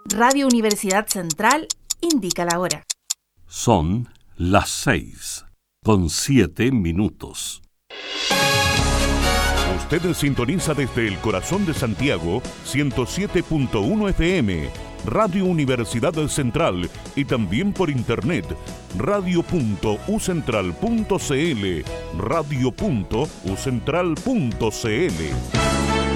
Radio Universidad Central indica la hora. Son las 6:07. Usted sintoniza desde el corazón de Santiago 107.1 FM, Radio Universidad Central, y también por internet radio.ucentral.cl, radio.ucentral.cl.